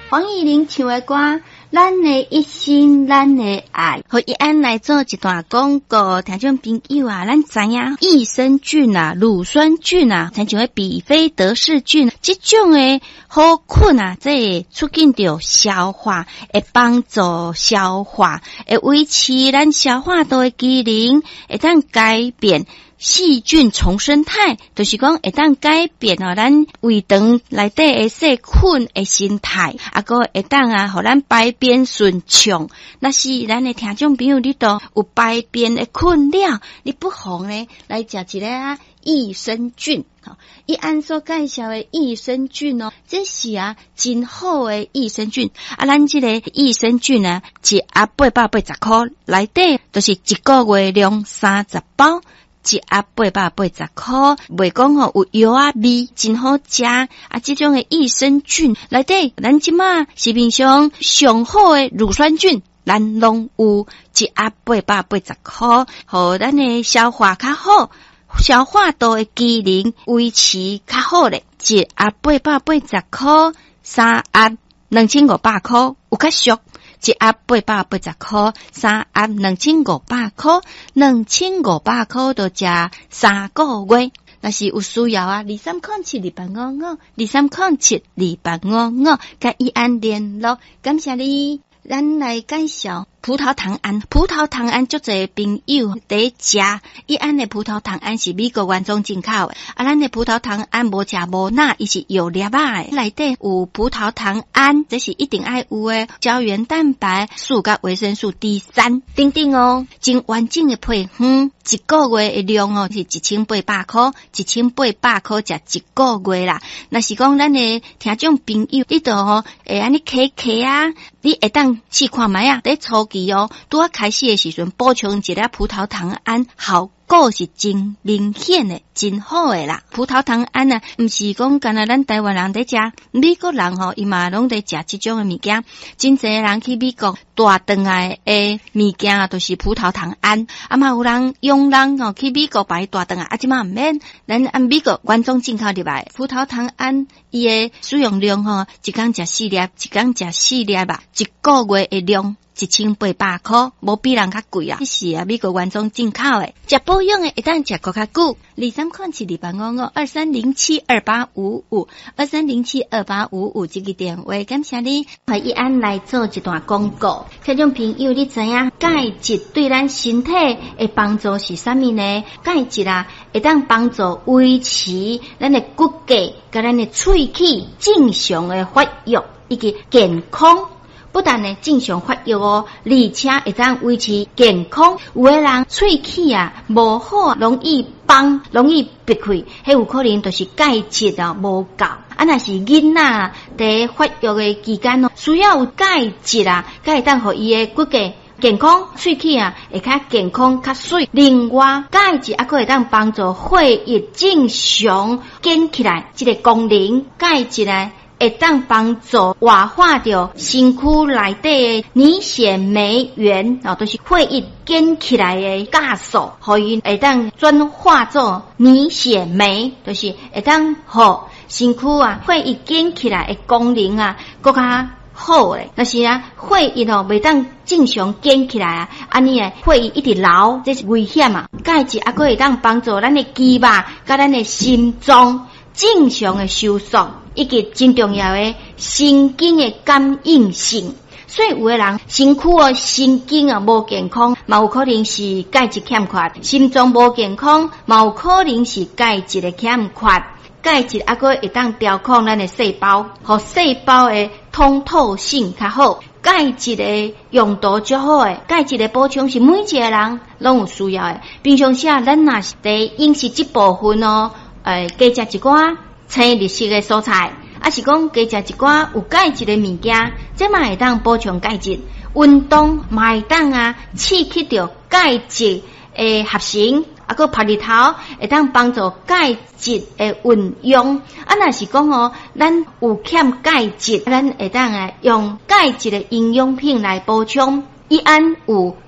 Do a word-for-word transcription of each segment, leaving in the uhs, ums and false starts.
黄义玲唱的歌，咱的一心，咱的爱。和一安来做一段广告，听众朋友啊，咱知影益生菌啊、乳酸菌啊，像像比菲德氏菌，这种的好菌啊，这会促进着消化，会帮助消化，会维持咱消化道的机能，会当改变细菌重生态，就是讲会当改变哦，咱胃肠内底的细菌的形态，啊个会当啊，互咱排便顺畅。那是咱的听众朋友，你都有排便的困扰，你不妨呢来食一个啊益生菌。一按所介绍的益生菌哦，这是啊真好的益生菌。啊，咱这个益生菌呢，一盒八百八十块，内底就是一个月量三十包。一盒八百八十块，袂讲吼有药啊味，真好食。啊，这种的益生菌内底，咱即马市面上上好的乳酸菌，咱拢有一盒八百八十块，互咱的消化较好，消化道的机能维持较好咧。一盒八百八十块，三盒两千五百块，有较俗。一盒八百八十块，三盒两千五百块，两千五百块就食三个月。若是有需要啊，二三空七二八五五，二三空七二八五五，甲伊安联络。感谢你，咱来介绍葡萄糖胺。葡萄糖胺足侪朋友在食，伊安的葡萄糖胺是美国原装进口的，啊，咱的葡萄糖胺无食无钠，伊是药粒仔的，内底有葡萄糖胺，这是一定爱有的胶原蛋白、素甲维生素 D 三 等等哦，真完整的配方。一个月的量哦是一千八百块，一千八百块食一个月啦。若是讲咱的听众朋友，你都吼会安尼咳咳啊，你会当试看卖啊，在初期哦，拄啊开始的时阵补充一粒葡萄糖胺，效果是真明显的，真好的啦。葡萄糖胺啊，毋是讲干那咱台湾人在食，美国人吼伊嘛拢在食这种的物件。真侪人去美国大顿来的物件啊，都是葡萄糖胺。啊嘛有人用人吼去美国买大顿啊，啊即嘛毋免，咱按美国原装进口入来。葡萄糖胺伊的使用量吼，一工食四粒，一工食四粒吧，一个月的量。一千八百块，无比人较贵啊！这是啊，美国原装进口的，食保养的，一旦食够较久。二三款七二八五五二三零七二八五五二三零七二八五五这个电话，感谢你。和一安来做一段广告，听众朋友，你知影钙质对咱身体的帮助是啥物呢？钙质啊，会当帮助维持咱的骨骼，甲咱的喙齿正常的发育以及健康。不但呢正常发育哦，而且会当维持健康。有的人喙齿啊无好，容易崩，容易闭开，迄有可能就是钙质啊无够。啊，若是囡仔在发育的期间哦，需要有钙质啊，才会当互伊的骨骼健康，喙齿啊会较健康较水。另外，钙质还可以当帮助血液正常建起来，这个功能钙质呢。会当帮助活化掉身躯内底的凝血酶原，哦，都是血液建起来的加速，可以会当转化做凝血酶，就是会当互身躯啊血液建起来的功能啊更加好诶。但是啊，血液哦袂当正常建起来啊，安尼诶血液一直流，这是危险啊。钙质还可以当帮助咱的肌肉甲咱的心脏正常的收缩。以及真重要的神经的感应性，所以有的人身躯哦神经啊无健康，嘛有可能是钙质欠缺；心脏无健康，嘛有可能是钙质的欠缺。钙质还可会当调控咱的细胞，和细胞的通透性较好。钙质的用途较好诶，钙质的补充是每一个人拢有需要的。平常时啊，咱若是在饮食这部分哦，诶，加食一寡青绿色的蔬菜，啊是讲加食一寡有钙质的物件，这嘛会当补充钙质。运动嘛会当啊刺激到钙质的合成，啊个晒日头会当帮助钙质的运用。啊，若是讲哦，咱有欠钙质，咱会当啊用钙质的营养品来补充。一安有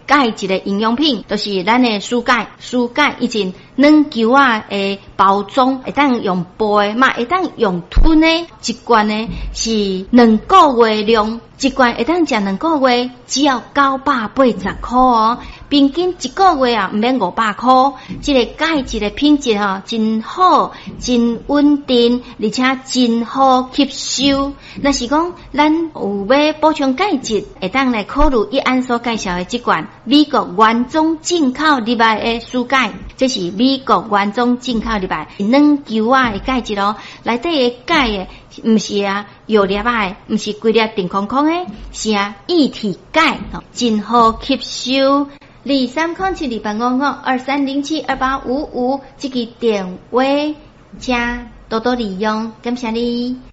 钙一个营养品，就是咱的蔬钙。蔬钙以前软球啊的包装，会当用杯嘛，会当用吞的，一罐呢是两个月量，一罐会当食两个月，只要九百八十块哦。平均一个月啊，毋免五百块。这个钙质的品质吼，真好，真稳定，而且真好吸收。若是讲咱有要补充钙质，会当来考虑一安所介绍的这款美国原装进口入来的蔬钙，这是美国原装进口入来软球啊的钙质咯，内底的钙的毋是啊药粒啊，毋是规粒定空空的，是啊液体钙，真好吸收。二三空七二八五五二三零七二八五五，这个电话请多多利用，感谢你。